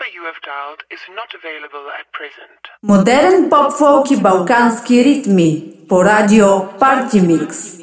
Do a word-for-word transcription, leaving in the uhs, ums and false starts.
you have dialed is not available at present. Modern pop folk i bałkańskie rytmy po radio Party Mix.